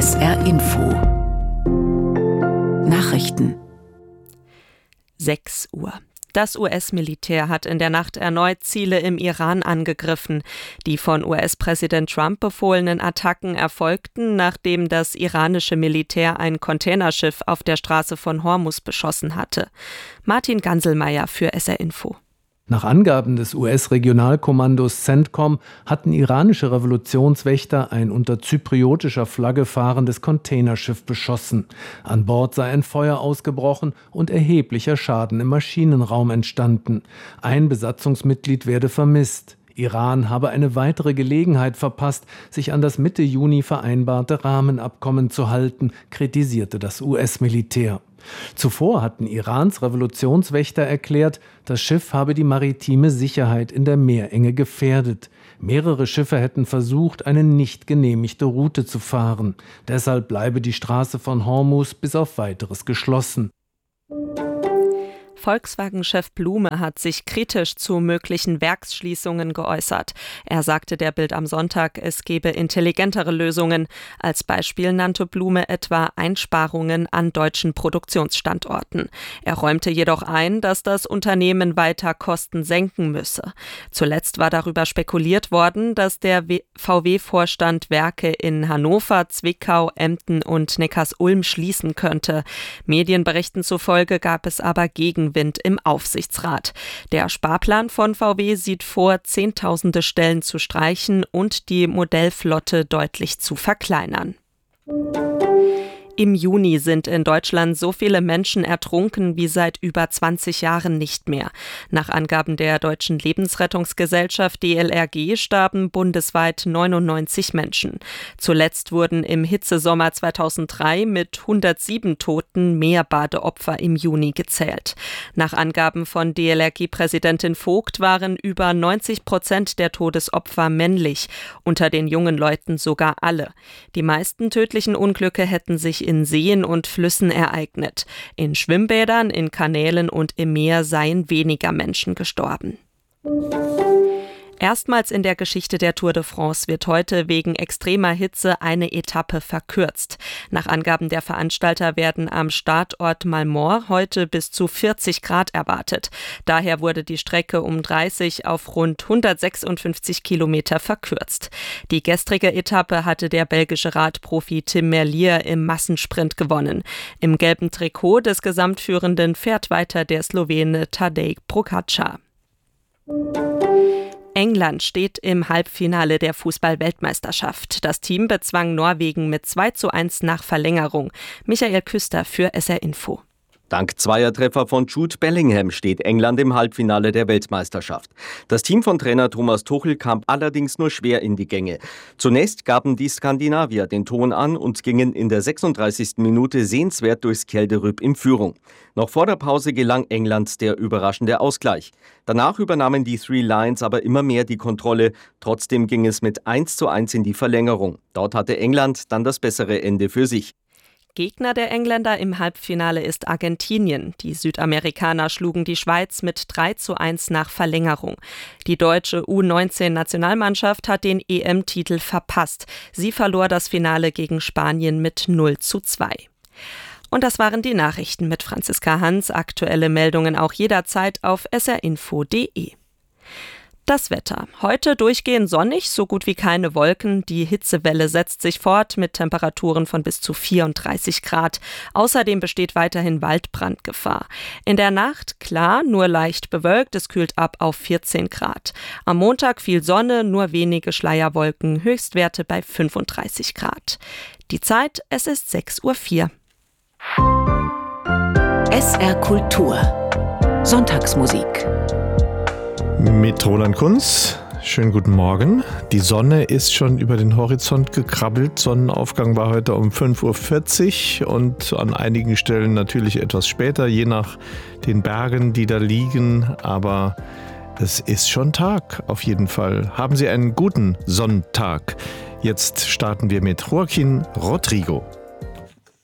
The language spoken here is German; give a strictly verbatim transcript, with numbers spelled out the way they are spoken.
S R Info Nachrichten. sechs Uhr. Das U S-Militär hat in der Nacht erneut Ziele im Iran angegriffen. Die von U S-Präsident Trump befohlenen Attacken erfolgten, nachdem das iranische Militär ein Containerschiff auf der Straße von Hormuz beschossen hatte. Martin Ganselmeier für S R Info. Nach Angaben des U S-Regionalkommandos CENTCOM hatten iranische Revolutionswächter ein unter zypriotischer Flagge fahrendes Containerschiff beschossen. An Bord sei ein Feuer ausgebrochen und erheblicher Schaden im Maschinenraum entstanden. Ein Besatzungsmitglied werde vermisst. Iran habe eine weitere Gelegenheit verpasst, sich an das Mitte Juni vereinbarte Rahmenabkommen zu halten, kritisierte das U S-Militär. Zuvor hatten Irans Revolutionswächter erklärt, das Schiff habe die maritime Sicherheit in der Meerenge gefährdet. Mehrere Schiffe hätten versucht, eine nicht genehmigte Route zu fahren. Deshalb bleibe die Straße von Hormuz bis auf Weiteres geschlossen. Volkswagen-Chef Blume hat sich kritisch zu möglichen Werksschließungen geäußert. Er sagte der Bild am Sonntag, es gebe intelligentere Lösungen. Als Beispiel nannte Blume etwa Einsparungen an deutschen Produktionsstandorten. Er räumte jedoch ein, dass das Unternehmen weiter Kosten senken müsse. Zuletzt war darüber spekuliert worden, dass der V W-Vorstand Werke in Hannover, Zwickau, Emden und Neckarsulm schließen könnte. Medienberichten zufolge gab es aber Gegenwind im Aufsichtsrat. Der Sparplan von V W sieht vor, Zehntausende Stellen zu streichen und die Modellflotte deutlich zu verkleinern. Im Juni sind in Deutschland so viele Menschen ertrunken wie seit über zwanzig Jahren nicht mehr. Nach Angaben der Deutschen Lebensrettungsgesellschaft D L R G starben bundesweit neunundneunzig Menschen. Zuletzt wurden im Hitzesommer zweitausenddrei mit hundertsieben Toten mehr Badeopfer im Juni gezählt. Nach Angaben von D L R G-Präsidentin Vogt waren über neunzig Prozent der Todesopfer männlich, unter den jungen Leuten sogar alle. Die meisten tödlichen Unglücke hätten sich in Seen und Flüssen ereignet. In Schwimmbädern, in Kanälen und im Meer seien weniger Menschen gestorben. Erstmals in der Geschichte der Tour de France wird heute wegen extremer Hitze eine Etappe verkürzt. Nach Angaben der Veranstalter werden am Startort Malmort heute bis zu vierzig Grad erwartet. Daher wurde die Strecke um dreißig auf rund hundertsechsundfünfzig Kilometer verkürzt. Die gestrige Etappe hatte der belgische Radprofi Tim Merlier im Massensprint gewonnen. Im gelben Trikot des Gesamtführenden fährt weiter der Slowene Tadej Pogačar. England steht im Halbfinale der Fußball-Weltmeisterschaft. Das Team bezwang Norwegen mit zwei zu eins nach Verlängerung. Michael Küster für S R Info. Dank Zweiertreffer von Jude Bellingham steht England im Halbfinale der Weltmeisterschaft. Das Team von Trainer Thomas Tuchel kam allerdings nur schwer in die Gänge. Zunächst gaben die Skandinavier den Ton an und gingen in der sechsunddreißigsten Minute sehenswert durchs Kelderüb in Führung. Noch vor der Pause gelang England der überraschende Ausgleich. Danach übernahmen die Three Lions aber immer mehr die Kontrolle. Trotzdem ging es mit eins zu eins in die Verlängerung. Dort hatte England dann das bessere Ende für sich. Gegner der Engländer im Halbfinale ist Argentinien. Die Südamerikaner schlugen die Schweiz mit drei zu eins nach Verlängerung. Die deutsche U neunzehn-Nationalmannschaft hat den E M-Titel verpasst. Sie verlor das Finale gegen Spanien mit null zu zwei. Und das waren die Nachrichten mit Franziska Hans. Aktuelle Meldungen auch jederzeit auf s r info punkt d e. Das Wetter. Heute durchgehend sonnig, so gut wie keine Wolken. Die Hitzewelle setzt sich fort mit Temperaturen von bis zu vierunddreißig Grad. Außerdem besteht weiterhin Waldbrandgefahr. In der Nacht klar, nur leicht bewölkt. Es kühlt ab auf vierzehn Grad. Am Montag viel Sonne, nur wenige Schleierwolken. Höchstwerte bei fünfunddreißig Grad. Die Zeit, es ist sechs Uhr vier. S R Kultur. Sonntagsmusik. Mit Roland Kunz. Schönen guten Morgen. Die Sonne ist schon über den Horizont gekrabbelt. Sonnenaufgang war heute um fünf Uhr vierzig und an einigen Stellen natürlich etwas später, je nach den Bergen, die da liegen. Aber es ist schon Tag, auf jeden Fall. Haben Sie einen guten Sonntag. Jetzt starten wir mit Joaquín Rodrigo.